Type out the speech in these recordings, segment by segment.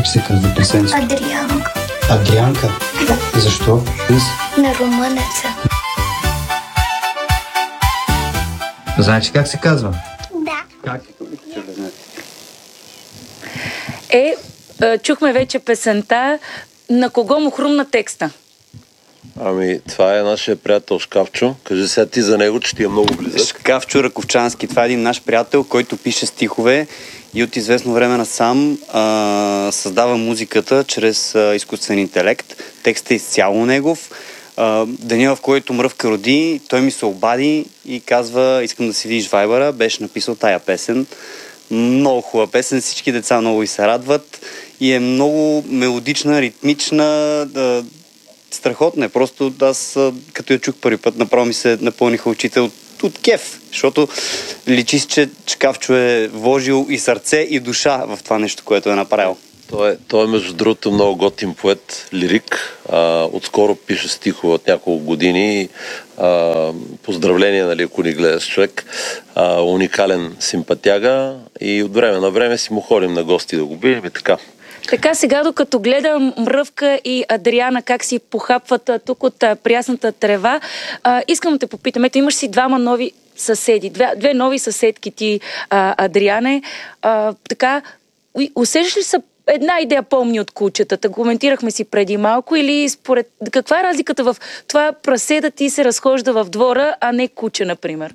Как се казва прасенцето? Адрианка. Адрианка? Да. Защо? На румънеца. Знаеш как се казва? Да. Как? Чухме вече песента. На кого му хрумна текста? Ами, това е нашия приятел Шкафчо. Кажи сега ти за него, че ти е много близък. Шкафчо Раковчански. Това е един наш приятел, който пише стихове и от известно време насам създава музиката чрез изкуствен интелект. Текстът е изцяло негов. Деня, в който Мръвка роди, той ми се обади и казва: искам да си видиш Вайбъра. Беше написал тая песен. Много хубава песен, всички деца много и се радват и е много мелодична, ритмична, страхотна е. Просто аз, като я чух първи път, направо ми се напълниха очите от кеф, защото личи, че Шкафчо е вложил и сърце, и душа в това нещо, което е направил. Той е между другото много готин поет, лирик. Отскоро пише стихове от няколко години. Поздравление, нали, ако ни гледаш човек. Уникален симпатяга и от време на време си му ходим на гости да го бием и така. Така, сега докато гледам Мръвка и Адриана как си похапват тук от прясната трева, искам да те попитам. Ето, имаш си двама нови съседи, две нови съседки ти, Адриане. Така, усещаш ли са една идея по-умни от кучетата? Коментирахме си преди малко, или според... Каква е разликата в това прасе да ти се разхожда в двора, а не куче, например?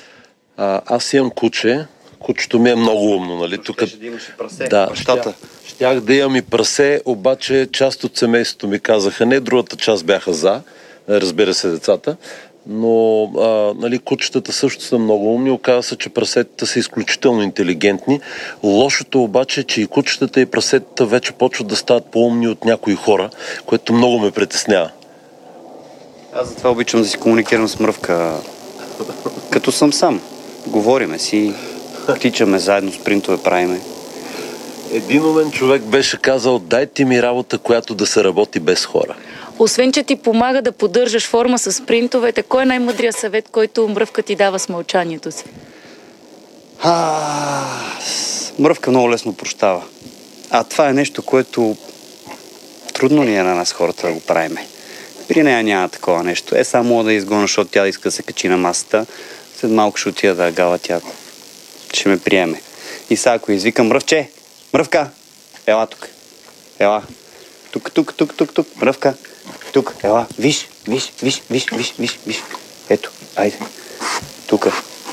Аз имам куче. Кучето ми е много умно, нали? Тук... Да имаш и прасе. Да, бащата. Щях да имам и прасе, обаче част от семейството ми казаха не, другата част бяха за, разбира се, децата. Но нали, кучетата също са много умни. Оказва се, че прасетата са изключително интелигентни. Лошото обаче е, че и кучетата и прасетата вече почват да стават по-умни от някои хора, което много ме притеснява. Аз затова обичам да си комуникирам с Мръвка като съм сам. Говориме си, тичаме заедно, спринтове правиме. Един момент човек беше казал: дайте ми работа, която да се работи без хора. Освен, че ти помага да поддържаш форма с спринтовете, кой е най-мъдрият съвет, който Мръвка ти дава с мълчанието си? Мръвка много лесно прощава. А това е нещо, което трудно ни е на нас хората да го правиме. При нея няма такова нещо. Само да изгоня, защото тя да иска да се качи на масата. След малко ще отида да гала, тя ще ме приеме. И сега, ако извикам: Мръвче, Мръвка, ела тук. Ела. Тук. Мръвка. Тук. Ела. Виж. Ето. Айде. Тук.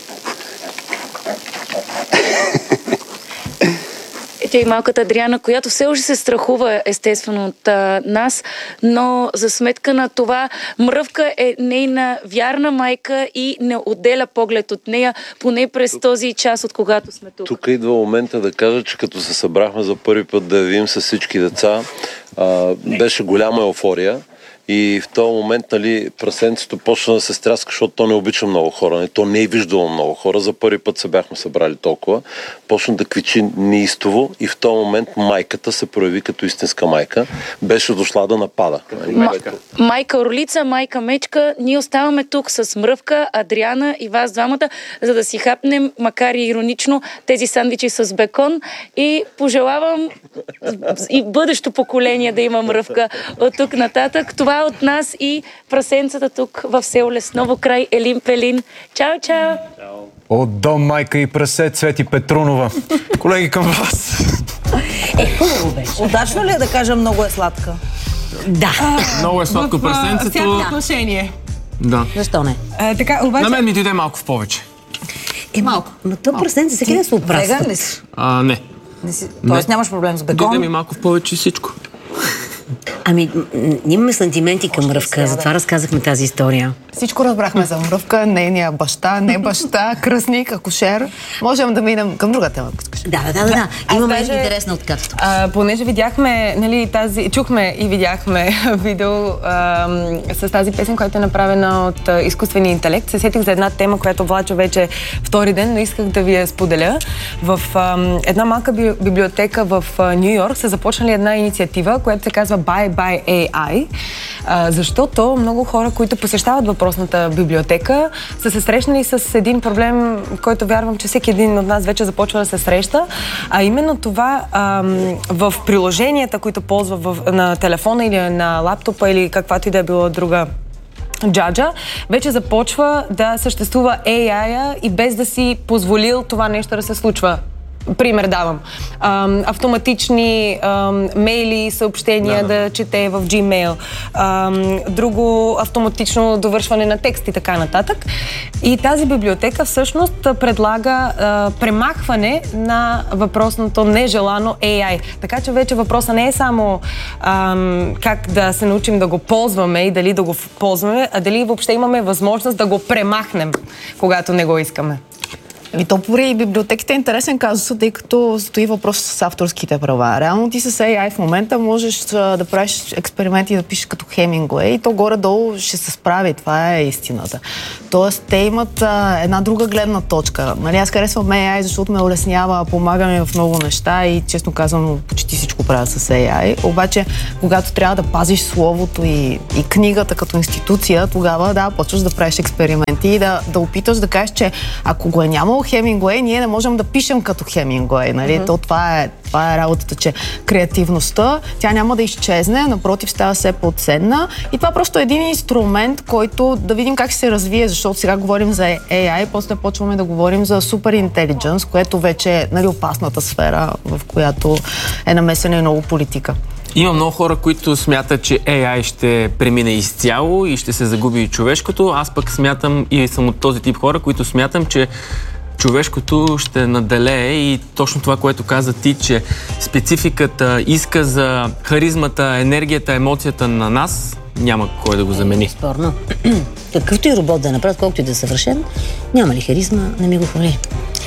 Тя и малката Адриана, която все още се страхува естествено от нас, но за сметка на това Мръвка е нейна вярна майка и не отделя поглед от нея, поне през този час, от когато сме тук. Тук идва момента да кажа, че като се събрахме за първи път да видим с всички деца, беше голяма еуфория. И в този момент, нали, прасенцето почна да се стряска, защото то не обича много хора. То не е виждало много хора. За първи път се бяхме събрали толкова. Почна да квичи неистово и в този момент майката се прояви като истинска майка. Беше дошла да напада. Майка Орлица, майка Мечка, ние оставаме тук с Мръвка, Адриана и вас двамата, за да си хапнем, макар и иронично, тези сандвичи с бекон и пожелавам и бъдещо поколение да има Мръвка от тук нататък. Това от нас и прасенцата тук в село Лесново край Елин Пелин. Чао! От дом майка и прасе Цвети Петрунова. Колеги, към вас. Хубаво беше. Удачно ли е да кажа много е сладка? Да. Много е сладко прасенцето. Всяко отношение. Да. Защо не? Така, обаче... На мен ми дойде малко в повече. Малко. Но то прасенце всеки да се опраства. Веган ли си? Не. Тоест нямаш проблем с бекон? Дойде ми малко в повече всичко. Ами, имаме сантименти към Мръвка, затова разказахме тази история. Всичко разбрахме за Мръвка, нейния баща, не баща, кръстник, акушер. Можем да минем към друга тема, ако искаш. Да. Имаме интересна откачество. Понеже видяхме, нали, чухме и видяхме видео с тази песен, която е направена от изкуствения интелект. Се сетих за една тема, която влача вече втори ден, но исках да ви я споделя. В една малка библиотека в Ню Йорк са започнали една инициатива, която се казва Buy by AI, защото много хора, които посещават въпросната библиотека, са се срещнали с един проблем, който вярвам, че всеки един от нас вече започва да се среща, а именно това в приложенията, които ползва на телефона или на лаптопа или каквато и да е била друга джаджа, вече започва да съществува AI-а и без да си позволил това нещо да се случва. Пример давам. Автоматични мейли, съобщения да чете в Gmail. Друго автоматично довършване на текст и така нататък. И тази библиотека всъщност предлага премахване на въпросното нежелано AI. Така че вече въпросът не е само как да се научим да го ползваме и дали да го ползваме, а дали въобще имаме възможност да го премахнем, когато не го искаме. То при библиотеките е интересен казус, тъй като стои въпрос с авторските права. Реално ти с AI в момента можеш да правиш експерименти и да пишеш като Хемингуей и то горе-долу ще се справи. Това е истината. Тоест, те имат една друга гледна точка. Нали, аз харесвам AI, защото ме улеснява, помага ми в много неща и честно казвам, почти всичко правя с AI. Обаче, когато трябва да пазиш словото и книгата като институция, тогава почваш да правиш експерименти и да опиташ да кажеш, че ако го е нямало Хемингуей, ние не можем да пишем като Хемингуей. Нали? То това е работата, че креативността, тя няма да изчезне, напротив, става все по-ценна. И това просто е един инструмент, който да видим как ще се развие, защото сега говорим за AI, после почваме да говорим за супер интелидженс, което вече е опасната сфера, в която е намесена и много политика. Има много хора, които смятат, че AI ще премине изцяло и ще се загуби и човешкото. Аз пък смятам и съм от този тип хора, които смятам, че човешкото ще наделее и точно това, което каза ти, че спецификата, иска за харизмата, енергията, емоцията на нас, няма кой да го замени. Спорно. Какъвто и робот да направят, колкото и да е съвършен, няма ли харизма, не ми го хвали.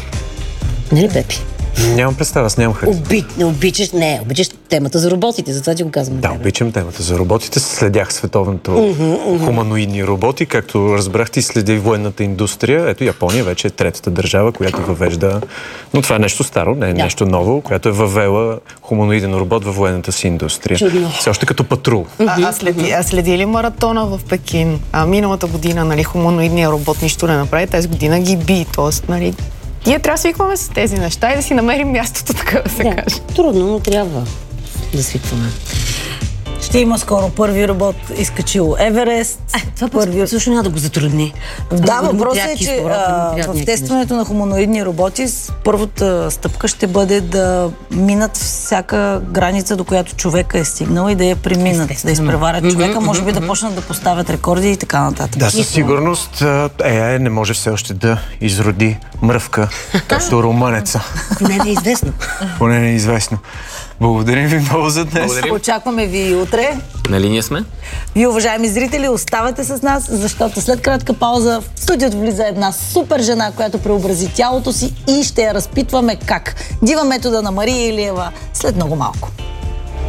Нали, Пепи? Нямам представа, аз нямам харизма. Обичаш темата за роботите, затова ти го казвам. Да, обичам темата за роботите. Следях световното хуманоидни роботи, както разбрахте, и следя и военната индустрия. Ето, Япония вече е третата държава, която въвежда... Но това е нещо старо, не е нещо ново, която е въвела хуманоиден робот във военната си индустрия. Чудно. Все още като патрул. Следи ли маратона в Пекин? Миналата година, нали, хуманоидният робот нищо не направи, тази година ги би. Тоест, нали, ние трябва да свикваме с тези неща и да си намерим мястото, така да се каже. Трудно, но трябва да свикваме. Ще има скоро първи робот, изкачил Еверест. Това също няма да го затрудни. Да, въпросът е, че в тестването на хуманоидни роботи първата стъпка ще бъде да минат всяка граница, до която човека е стигнал и да я преминат, да изпреварят човека, може би да почнат да поставят рекорди и така нататък. Да, със сигурност AI не може все още да изроди мръвка, както румънеца. Поне не е известно. Поне не е известно. Благодарим ви много за днес. Очакваме ви и утре. На линия сме. Вие, уважаеми зрители, оставате с нас, защото след кратка пауза в студиото влиза една супер жена, която преобрази тялото си и ще я разпитваме как. Дива метода на Мария Илиева след много малко.